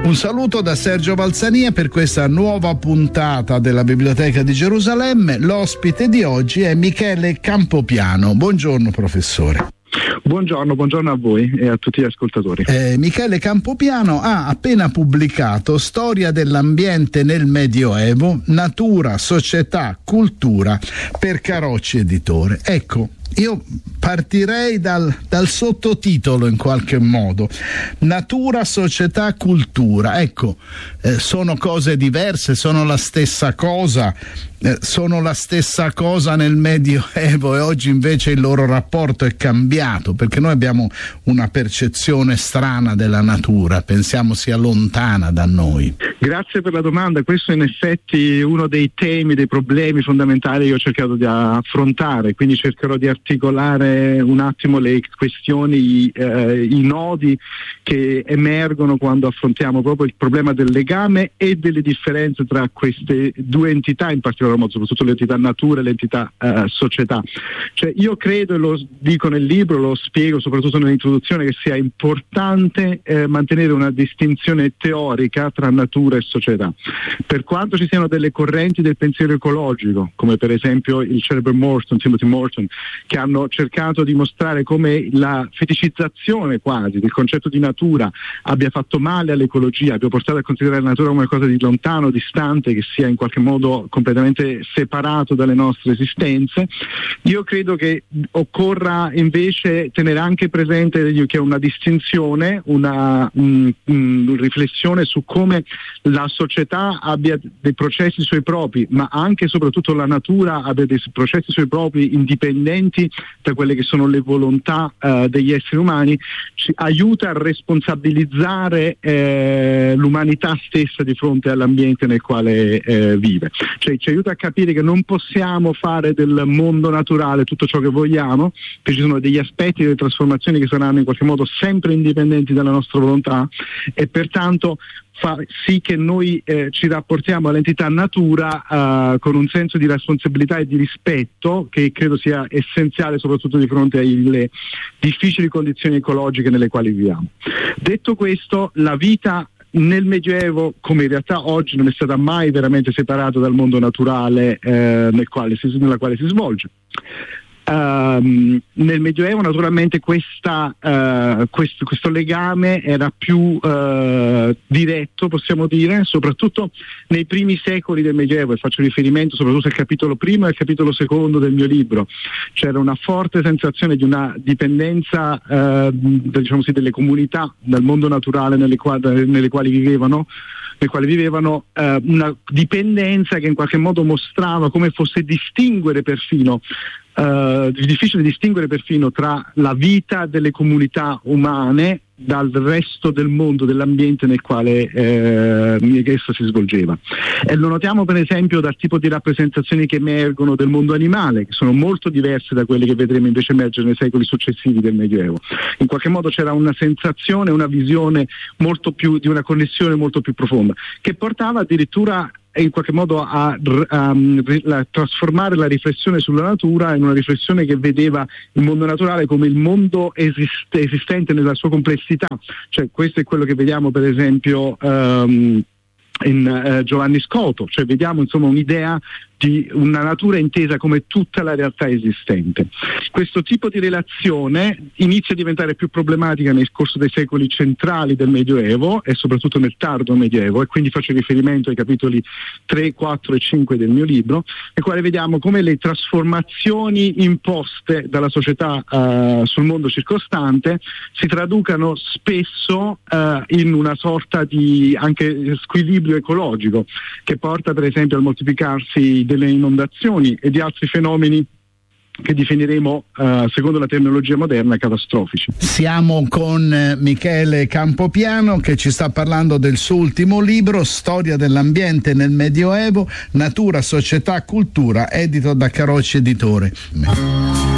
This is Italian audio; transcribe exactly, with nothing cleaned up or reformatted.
Un saluto da Sergio Valsania per questa nuova puntata della Biblioteca di Gerusalemme. L'ospite di oggi è Michele Campopiano. Buongiorno professore. Buongiorno, buongiorno a voi e a tutti gli ascoltatori. Eh, Michele Campopiano ha appena pubblicato Storia dell'ambiente nel Medioevo, natura, società, cultura per Carocci Editore. Ecco, io partirei dal, dal sottotitolo in qualche modo. Natura, società, cultura. Ecco, eh, sono cose diverse, sono la stessa cosa, eh, sono la stessa cosa nel Medioevo e oggi invece il loro rapporto è cambiato, perché noi abbiamo una percezione strana della natura, pensiamo sia lontana da noi. Grazie per la domanda, questo è in effetti uno dei temi, dei problemi fondamentali che ho cercato di affrontare, quindi cercherò di articolare un attimo le questioni, eh, i nodi che emergono quando affrontiamo proprio il problema del legame e delle differenze tra queste due entità, in particolar modo soprattutto l'entità natura e l'entità eh, società. Cioè io credo, e lo dico nel libro, lo spiego soprattutto nell'introduzione, che sia importante eh, mantenere una distinzione teorica tra natura e società. Per quanto ci siano delle correnti del pensiero ecologico, come per esempio il celebre Morton, Timothy Morton, che hanno cercato di mostrare come la feticizzazione quasi del concetto di natura abbia fatto male all'ecologia, abbia portato a considerare la natura come qualcosa di lontano, distante, che sia in qualche modo completamente separato dalle nostre esistenze. Io credo che occorra invece tenere anche presente che è una distinzione, una um, um, riflessione su come la società abbia dei processi suoi propri, ma anche e soprattutto la natura abbia dei processi suoi propri indipendenti da quelle che sono le volontà uh, degli esseri umani, ci aiuta a responsabilizzare eh, l'umanità stessa di fronte all'ambiente nel quale eh, vive. Cioè ci aiuta a capire che non possiamo fare del mondo naturale tutto ciò che vogliamo, che ci sono degli aspetti delle trasformazioni che saranno in qualche modo sempre indipendenti dalla nostra volontà e pertanto fa sì che noi eh, ci rapportiamo all'entità natura uh, con un senso di responsabilità e di rispetto che credo sia essenziale soprattutto di fronte alle difficili condizioni ecologiche nelle quali viviamo. Detto questo, la vita nel Medioevo, come in realtà oggi, non è stata mai veramente separata dal mondo naturale eh, nel quale si, nella quale si svolge. Uh, nel Medioevo naturalmente questa, uh, questo, questo legame era più uh, diretto, possiamo dire, soprattutto nei primi secoli del Medioevo, e faccio riferimento soprattutto al capitolo primo e al capitolo secondo del mio libro. C'era una forte sensazione di una dipendenza uh, diciamo così, delle comunità dal mondo naturale nelle quali, nelle quali vivevano nel quale vivevano eh, una dipendenza che in qualche modo mostrava come fosse distinguere perfino Uh, difficile distinguere perfino tra la vita delle comunità umane dal resto del mondo, dell'ambiente nel quale eh, esso si svolgeva. E lo notiamo per esempio dal tipo di rappresentazioni che emergono del mondo animale, che sono molto diverse da quelle che vedremo invece emergere nei secoli successivi del Medioevo. In qualche modo c'era una sensazione, una visione molto più di una connessione molto più profonda, che portava addirittura in qualche modo a, a, a trasformare la riflessione sulla natura in una riflessione che vedeva il mondo naturale come il mondo esiste, esistente nella sua complessità. Cioè questo è quello che vediamo per esempio um, in uh, Giovanni Scoto, cioè vediamo insomma un'idea di una natura intesa come tutta la realtà esistente. Questo tipo di relazione inizia a diventare più problematica nel corso dei secoli centrali del Medioevo e soprattutto nel tardo Medioevo, e quindi faccio riferimento ai capitoli tre, quattro e cinque del mio libro, nel quale vediamo come le trasformazioni imposte dalla società uh, sul mondo circostante si traducano spesso uh, in una sorta di anche squilibrio ecologico che porta per esempio al moltiplicarsi delle inondazioni e di altri fenomeni che definiremo, uh, secondo la terminologia moderna, catastrofici. Siamo con Michele Campopiano che ci sta parlando del suo ultimo libro, Storia dell'ambiente nel Medioevo, natura, società, cultura, edito da Carocci Editore.